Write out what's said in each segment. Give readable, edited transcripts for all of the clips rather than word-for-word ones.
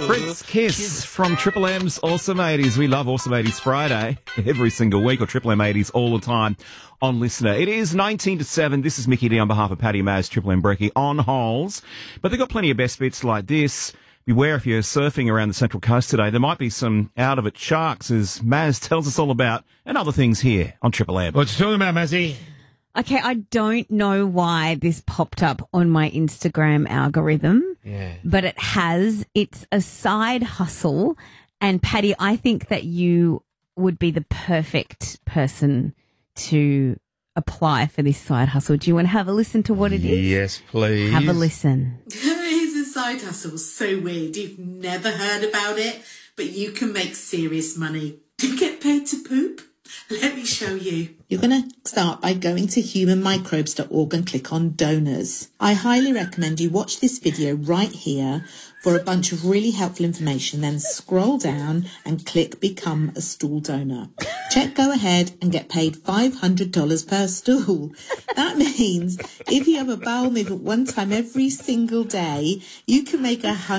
Prince Kiss from Triple M's Awesome 80s. We love Awesome 80s Friday every single week, or Triple M 80s all the time on Listener. It is 19 to 7. This is Mickey D on behalf of Paddy Maz, Triple M Brekkie on holes. But they've got plenty of best bits like this. Beware if you're surfing around the Central Coast today. There might be some out-of-it sharks, as Maz tells us all about, and other things here on Triple M. What you talking about, Mazzy? Okay, I don't know why this popped up on my Instagram algorithm, but it has. It's a side hustle. And Paddy, I think that you would be the perfect person to apply for this side hustle. Do you want to have a listen to what it is? Yes, please. Have a listen. It's a side hustle so weird. You've never heard about it, but you can make serious money. Do you get paid to poop? Let me show you. You're going to start by going to humanmicrobes.org and click on donors. I highly recommend you watch this video right here for a bunch of really helpful information, then scroll down and click become a stool donor. Check go ahead and get paid $500 per stool. That means if you have a bowel movement one time every single day, you can make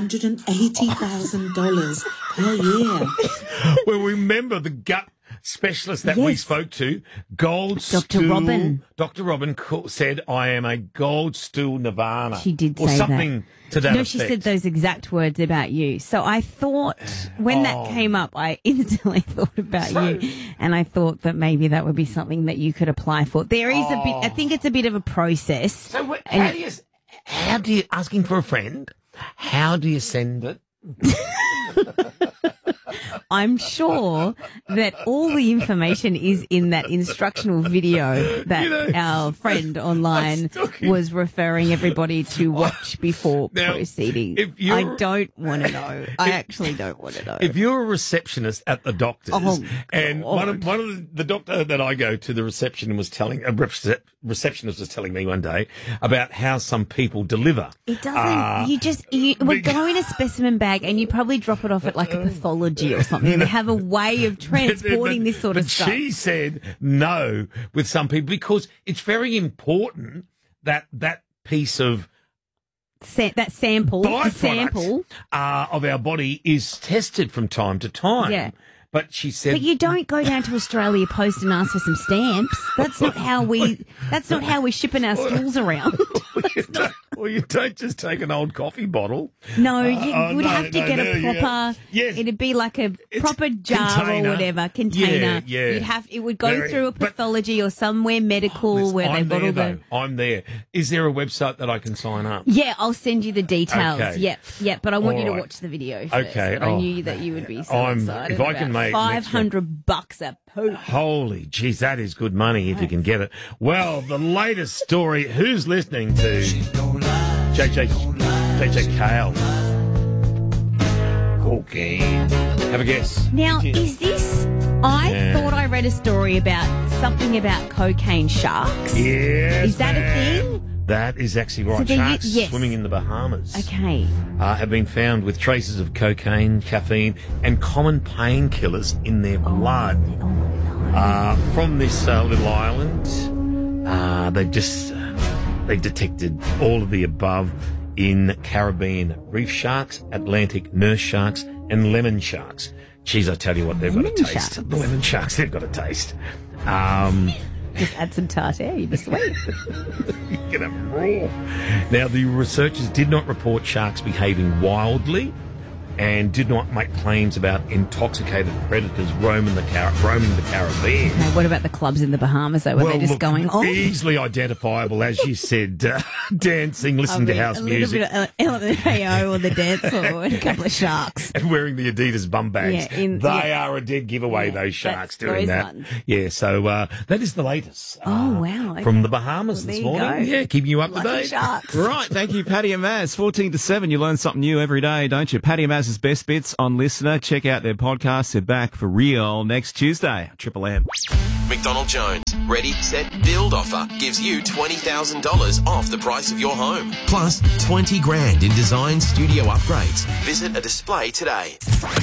$180,000 per year. Well, remember the gut specialist that we spoke to, Gold Dr. Robin. Dr. Robin said, I am a gold stool nirvana. She did or say something to that No, effect. she said those exact words about you. So I thought, when that came up, I instantly thought about you, and I thought that maybe that would be something that you could apply for. There is a bit, I think it's a bit of a process. So how do you, asking for a friend, how do you send it? I'm sure that all the information is in that instructional video that our friend online was referring everybody to watch before proceeding. I don't want to know. I actually don't want to know. If you're a receptionist at the doctor's, and one of the doctor that I go to, the receptionist was telling me one day about how some people deliver. It doesn't. You would go in a specimen bag and you probably drop it off at like a pathology or something. They have a way of transporting this sort of stuff. But she said no with some people because it's very important that that piece of that sample of our body is tested from time to time. Yeah. But she said, but you don't go down to Australia Post and ask for some stamps. That's not how we're shipping our stools around. Well, you don't just take an old coffee bottle. No, you would have to get a proper. Yes. It'd be like a proper jar container. Or whatever container. Yeah. It would go through a pathology or somewhere medical where they bottle the. I'm there. Is there a website that I can sign up? Yeah, I'll send you the details. Okay. Yep. But I want you to watch the video first. Okay. I knew that you would be so excited. If I can make $500 a poop. Holy jeez, that is good money if you can get it. Well, the latest story. Who's listening to JJ Cale? Cocaine. Have a guess. Now, is this? I thought I read a story about something about cocaine sharks. Yes. Is that a thing? That is actually right. So sharks swimming in the Bahamas. Okay. Have been found with traces of cocaine, caffeine, and common painkillers in their blood. From this little island, they detected all of the above in Caribbean reef sharks, Atlantic nurse sharks, and lemon sharks. Geez, I tell you what, they've got a taste. The lemon sharks, they've got a taste. Just add some tartare, you'd be sweet. You're going to raw. Now, the researchers did not report sharks behaving wildly and did not make claims about intoxicated predators roaming the Caribbean. Okay, what about the clubs in the Bahamas, though? Were they just going off? Easily identifiable, as you said, dancing, listening to house music. A little bit of LMFAO on the dance floor and a couple of sharks. And wearing the Adidas bum bags. They are a dead giveaway, those sharks doing that. Ones. Yeah, so that is the latest. Wow. Okay. From the Bahamas this morning. Yeah, keeping you up to date. Sharks. Right, thank you, Paddy and Maz. 14 to 7, you learn something new every day, don't you? Paddy and Maz's Best Bits on Listener. Check out their podcast. They're back for real next Tuesday. Triple M. McDonald Jones. Ready, set, build offer gives you $20,000 off the price of your home. Plus 20 grand in design studio upgrades. Visit a display today.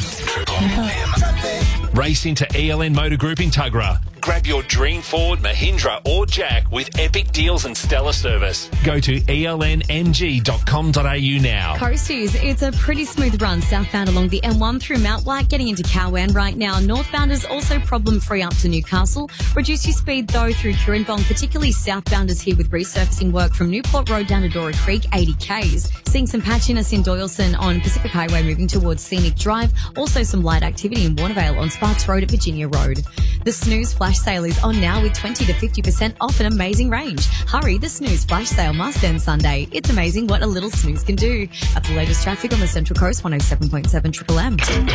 Race into ELN Motor Group in Tuggerah. Grab your dream Ford, Mahindra or Jack with epic deals and stellar service. Go to elnmg.com.au now. Coasties, it's a pretty smooth run southbound along the M1 through Mount White, getting into Cowan right now. Northbounders also problem-free up to Newcastle. Reduce your speed though through Kirrinbong, particularly southbounders here with resurfacing work from Newport Road down to Dora Creek, 80 Ks. Seeing some patchiness in Doyleson on Pacific Highway moving towards Scenic Drive. Also some light activity in Warnervale on Sparks Road at Virginia Road. The Snooze Flash Sale is on now with 20 to 50% off an amazing range. Hurry, the Snooze Flash Sale must end Sunday. It's amazing what a little snooze can do. That's the latest traffic on the Central Coast, 107.7 Triple M.